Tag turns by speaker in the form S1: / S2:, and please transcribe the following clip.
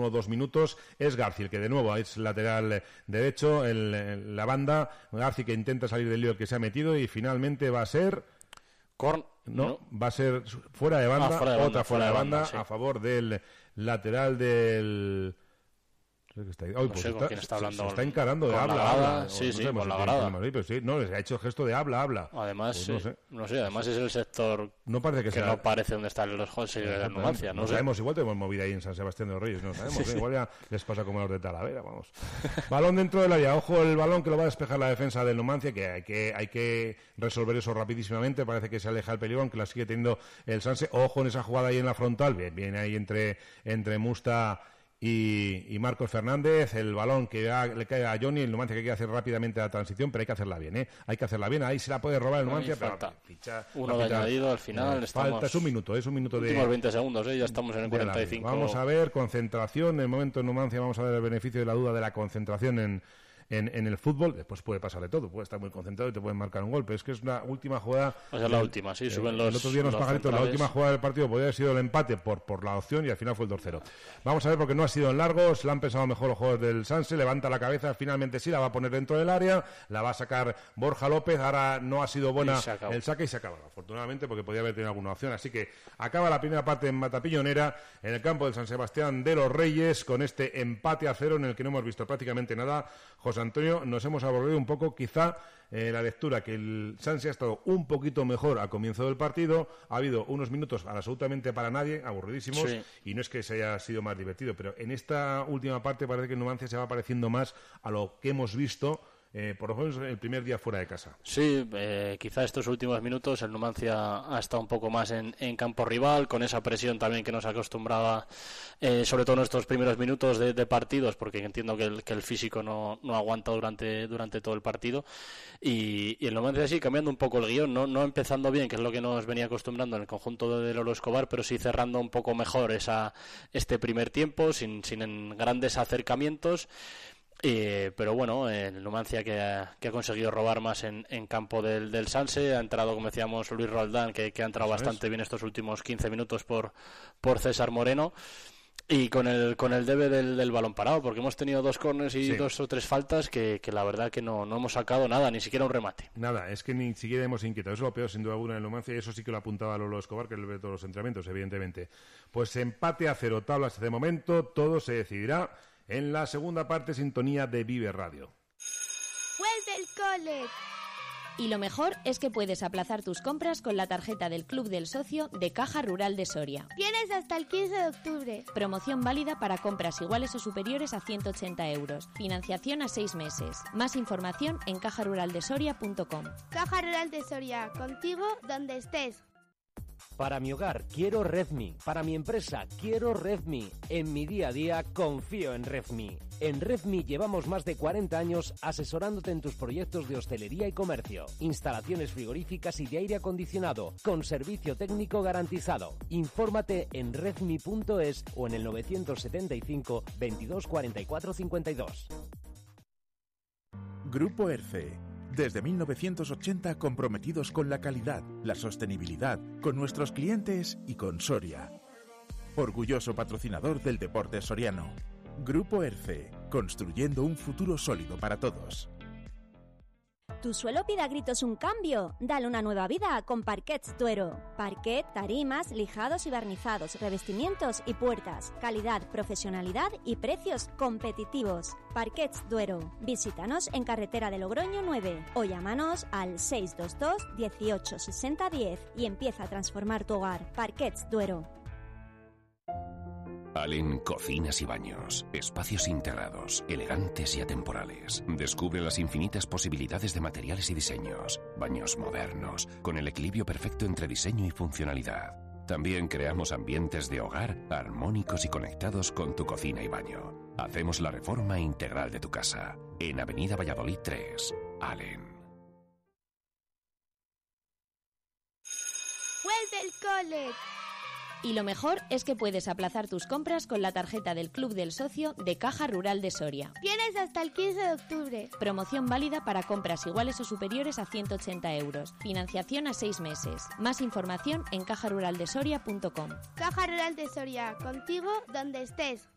S1: 1 o 2 minutos, es García, que de nuevo es lateral derecho, la banda, García que intenta salir del lío que se ha metido y finalmente va a ser... No, va a ser fuera de banda, otra fuera de banda, sí. A favor del lateral del... Creo que está ahí.
S2: No sé con quién está hablando.
S1: Se está encarando de habla.
S2: Sí,
S1: no
S2: con la grada.
S1: Pero sí, no, les ha hecho el gesto de habla.
S2: Además, pues no sé, además es el sector
S1: no parece que
S2: no parece donde están los seguidores de Numancia.
S1: No sabemos, igual tenemos movida ahí en San Sebastián de los Reyes, no sabemos. Sí. Igual ya les pasa como a los de Talavera, vamos. Balón dentro del área, ojo el balón que lo va a despejar la defensa del Numancia, que hay que resolver eso rapidísimamente. Parece que se aleja el peligro, aunque la sigue teniendo el Sanse. Ojo en esa jugada ahí en la frontal, bien ahí entre Musta y Marcos Fernández, el balón que le cae a Johnny, el Numancia que quiere hacer rápidamente la transición, pero hay que hacerla bien, hay que hacerla bien, ahí se la puede robar el Numancia, pero
S2: uno de añadido al final,
S1: falta, es un minuto de...
S2: Últimos 20 segundos, ya estamos en el 45.
S1: Vamos a ver, concentración, en el momento en Numancia vamos a ver el beneficio de la duda de la concentración en el fútbol. Después puede pasar de todo, puede estar muy concentrado y te pueden marcar un gol, pero es que es la última jugada.
S2: O sea, la última, sí, suben los...
S1: El otro día los pajaritos, centrales. La última jugada del partido podría haber sido el empate por la opción y al final fue el 2-0. Vamos a ver porque no ha sido en largo, se la han pensado mejor los jugadores del Sanse, levanta la cabeza, finalmente sí, la va a poner dentro del área, la va a sacar Borja López, ahora no ha sido buena el saque y se acaba, afortunadamente, porque podía haber tenido alguna opción, así que acaba la primera parte en Matapillonera, en el campo del San Sebastián de los Reyes, con este empate a 0 en el que no hemos visto prácticamente nada. José Antonio, nos hemos aburrido un poco, quizá la lectura que el Sanse ha estado un poquito mejor al comienzo del partido, ha habido unos minutos absolutamente para nadie, aburridísimos, sí. Y no es que se haya sido más divertido, pero en esta última parte parece que el Numancia se va pareciendo más a lo que hemos visto por lo menos el primer día fuera de casa.
S2: Sí, quizá estos últimos minutos el Numancia ha estado un poco más en campo rival, con esa presión también que nos acostumbraba, sobre todo en estos primeros minutos de partidos, porque entiendo que el físico no aguanta durante todo el partido, y el Numancia sí, cambiando un poco el guión, no empezando bien, que es lo que nos venía acostumbrando en el conjunto de Lolo Escobar, pero sí cerrando un poco mejor este primer tiempo, sin grandes acercamientos. Pero bueno, el Numancia que ha conseguido robar más en campo del Sanse, ha entrado, como decíamos, Luis Roldán, que ha entrado bastante bien estos últimos 15 minutos por César Moreno, y con el debe del balón parado, porque hemos tenido 2 córners y 2 o 3 faltas que la verdad que no hemos sacado nada, ni siquiera un remate.
S1: Nada, es que ni siquiera hemos inquietado, eso es lo peor sin duda alguna en el Numancia, y eso sí que lo apuntaba Lolo Escobar, que él ve todos los entrenamientos, evidentemente. Pues empate a 0 tablas de momento, todo se decidirá en la segunda parte, sintonía de Vive Radio.
S3: ¡Vuelve el cole!
S4: Y lo mejor es que puedes aplazar tus compras con la tarjeta del Club del Socio de Caja Rural de Soria.
S3: Tienes hasta el 15 de octubre.
S4: Promoción válida para compras iguales o superiores a 180 euros. Financiación a 6 meses. Más información en cajaruraldesoria.com.
S3: Caja Rural de Soria, contigo donde estés.
S5: Para mi hogar quiero Redmi, para mi empresa quiero Redmi, en mi día a día confío en Redmi. En Redmi llevamos más de 40 años asesorándote en tus proyectos de hostelería y comercio, instalaciones frigoríficas y de aire acondicionado, con servicio técnico garantizado. Infórmate en redmi.es o en el 975 22 44 52.
S6: Grupo ERCE. Desde 1980 comprometidos con la calidad, la sostenibilidad, con nuestros clientes y con Soria. Orgulloso patrocinador del deporte soriano. Grupo ERCE, construyendo un futuro sólido para todos.
S7: ¿Tu suelo pide a gritos un cambio? Dale una nueva vida con Parquets Duero. Parquet, tarimas, lijados y barnizados, revestimientos y puertas. Calidad, profesionalidad y precios competitivos. Parquets Duero. Visítanos en carretera de Logroño 9 o llámanos al 622 18 60 10 y empieza a transformar tu hogar. Parquets Duero.
S8: Allen Cocinas y Baños. Espacios integrados, elegantes y atemporales. Descubre las infinitas posibilidades de materiales y diseños. Baños modernos, con el equilibrio perfecto entre diseño y funcionalidad. También creamos ambientes de hogar armónicos y conectados con tu cocina y baño. Hacemos la reforma integral de tu casa. En Avenida Valladolid 3. Allen.
S3: ¡Vuelve el cole!
S4: Y lo mejor es que puedes aplazar tus compras con la tarjeta del Club del Socio de Caja Rural de Soria.
S3: Tienes hasta el 15 de octubre.
S4: Promoción válida para compras iguales o superiores a 180 euros. Financiación a 6 meses. Más información en cajaruraldesoria.com.
S3: Caja Rural de Soria, contigo donde estés.